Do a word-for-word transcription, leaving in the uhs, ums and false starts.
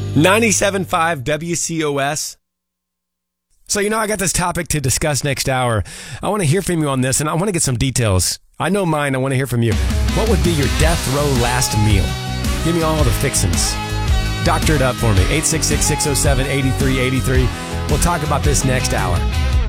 ninety-seven point five W C O S. So, you know, I got this topic to discuss next hour. I want to hear from you on this, and I want to get some details. I know mine. I want to hear from you. What would be your death row last meal? Give me all the fixins'. Doctor it up for me. eight six six, six oh seven, eight three eight three. We'll talk about this next hour.